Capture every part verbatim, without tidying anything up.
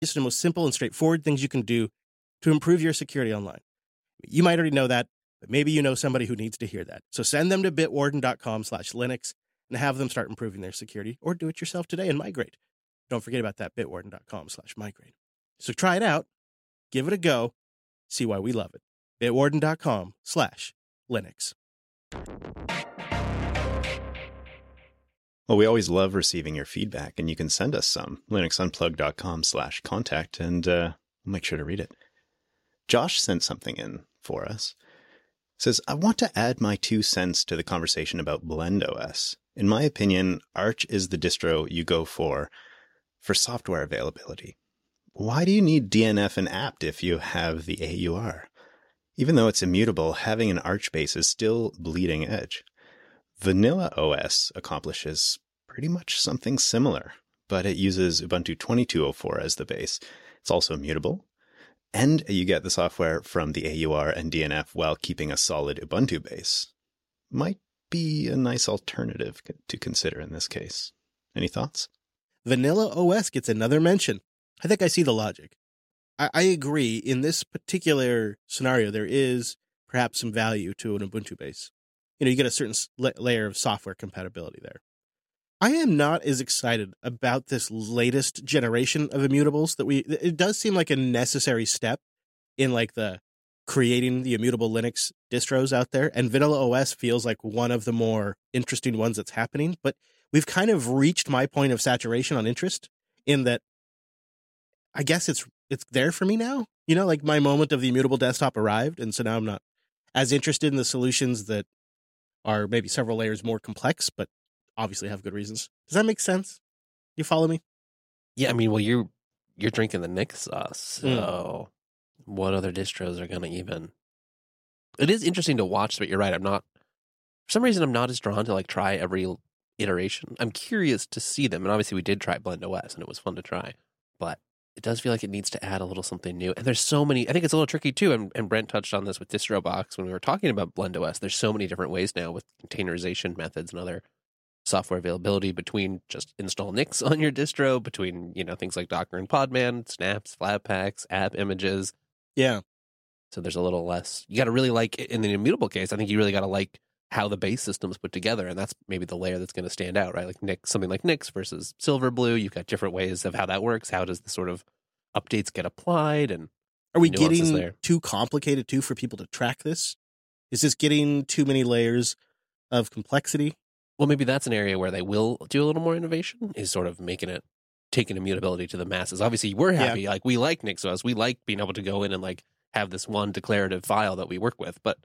It's the most simple and straightforward things you can do to improve your security online. You might already know that, but maybe you know somebody who needs to hear that. So send them to bitwarden.com slash Linux and have them start improving their security, or do it yourself today and migrate. Don't forget about that, bitwarden.com slash migrate. So try it out, give it a go, see why we love it. bitwarden.com slash Linux. Well, we always love receiving your feedback, and you can send us some. linuxunplug.com slash contact, and uh, we'll make sure to read it. Josh sent something in for us. It says, I want to add my two cents to the conversation about BlendOS. In my opinion, Arch is the distro you go for for software availability. Why do you need D N F and apt if you have the A U R? Even though it's immutable, having an Arch base is still bleeding edge. Vanilla O S accomplishes pretty much something similar, but it uses Ubuntu twenty-two oh four as the base. It's also immutable, and you get the software from the A U R and D N F while keeping a solid Ubuntu base. Might be a nice alternative to consider in this case. Any thoughts? Vanilla O S gets another mention. I think I see the logic. I, I agree. In this particular scenario, there is perhaps some value to an Ubuntu base. You know, you get a certain la- layer of software compatibility there. I am not as excited about this latest generation of immutables that we, it does seem like a necessary step in like the creating the immutable Linux distros out there. And Vanilla O S feels like one of the more interesting ones that's happening, but we've kind of reached my point of saturation on interest in that I guess it's, it's there for me now, you know, like my moment of the immutable desktop arrived. And so now I'm not as interested in the solutions that are maybe several layers more complex, but obviously have good reasons. Does that make sense? You follow me? Yeah, I mean, well, you're you're drinking the Nix sauce, so mm. what other distros are going to even... It is interesting to watch, but you're right, I'm not... For some reason, I'm not as drawn to, like, try every iteration. I'm curious to see them, and obviously we did try BlendOS, and it was fun to try, but it does feel like it needs to add a little something new. And there's so many... I think it's a little tricky, too, and, and Brent touched on this with DistroBox when we were talking about BlendOS. There's so many different ways now with containerization methods and other software availability between just install Nix on your distro, between, you know, things like Docker and Podman, snaps, Flatpaks, app images. Yeah. So there's a little less. You got to really like, in the immutable case, I think you really got to like how the base system's put together, and that's maybe the layer that's going to stand out, right? Like Nix, something like Nix versus Silverblue. You've got different ways of how that works. How does the sort of updates get applied? And are we getting there. Too complicated too for people to track this? Is this getting too many layers of complexity? Well, maybe that's an area where they will do a little more innovation, is sort of making it, taking immutability to the masses. Obviously, we're happy. Yeah. Like, we like NixOS. We like being able to go in and, like, have this one declarative file that we work with. But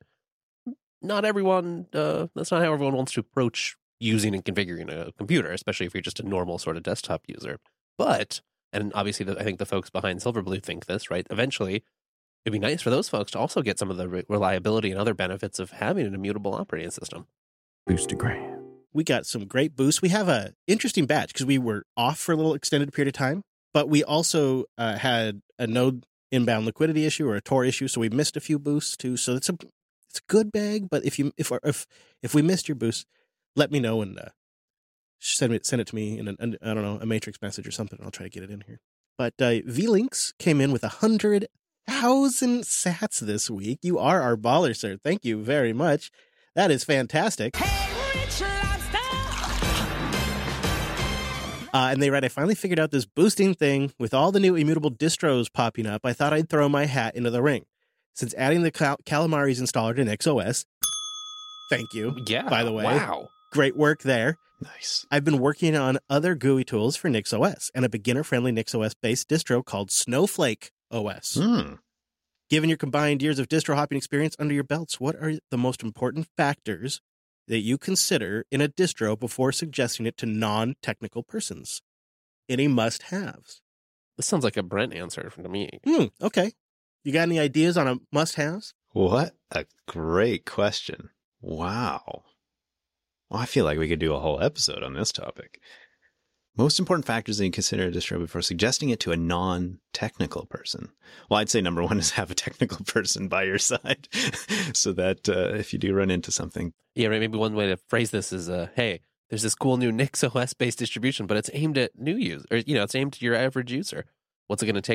not everyone, uh, that's not how everyone wants to approach using and configuring a computer, especially if you're just a normal sort of desktop user. But, and obviously, the, I think the folks behind Silverblue think this, right? Eventually, it'd be nice for those folks to also get some of the re- reliability and other benefits of having an immutable operating system. Boostagram. We got some great boosts. We have a interesting batch because we were off for a little extended period of time, but we also uh, had a node inbound liquidity issue or a Tor issue, so we missed a few boosts too. So it's a it's a good bag. But if you if if if we missed your boost, let me know and uh, send it send it to me in an, I don't know, a matrix message or something. I'll try to get it in here. But uh, V-Links came in with a hundred thousand sats this week. You are our baller, sir. Thank you very much. That is fantastic. Uh, and they read, I finally figured out this boosting thing with all the new immutable distros popping up. I thought I'd throw my hat into the ring. Since adding the Cal- Calamares installer to NixOS, thank you, yeah, by the way. Wow. Great work there. Nice. I've been working on other G U I tools for NixOS and a beginner-friendly NixOS-based distro called Snowflake O S. Hmm. Given your combined years of distro hopping experience under your belts, what are the most important factors that you consider in a distro before suggesting it to non-technical persons? Any must-haves? This sounds like a Brent answer to me. Hmm, okay. You got any ideas on a must-haves? What a great question. Wow. Well, I feel like we could do a whole episode on this topic. Most important factors that you consider a distro before suggesting it to a non-technical person. Well, I'd say number one is have a technical person by your side so that uh, if you do run into something. Yeah, right. Maybe one way to phrase this is, uh, hey, there's this cool new NixOS-based distribution, but it's aimed at new users, or, you know, it's aimed at your average user. What's it going to take